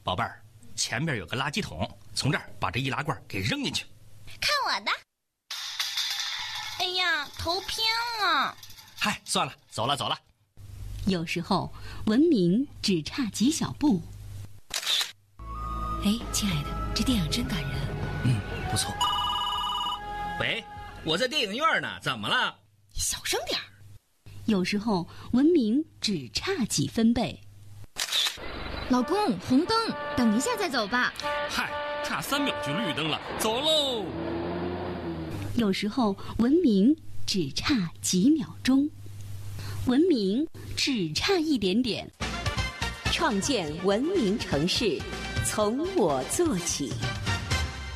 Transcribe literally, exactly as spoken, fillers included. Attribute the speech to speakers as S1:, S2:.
S1: 宝贝儿，前边有个垃圾桶，从这儿把这易拉罐给扔进去。
S2: 看我的！哎呀，头偏了。
S1: 嗨，算了，走了走了。
S3: 有时候文明只差几小步。
S4: 哎，亲爱的，这电影真感人。
S1: 嗯，不错。
S5: 喂，我在电影院呢，怎么了？
S4: 你小声点儿。
S3: 有时候文明只差几分贝。
S6: 老公，红灯，等一下再走吧。
S7: 嗨，差三秒就绿灯了，走喽。
S3: 有时候文明只差几秒钟，文明只差一点点。
S8: 创建文明城市，从我做起。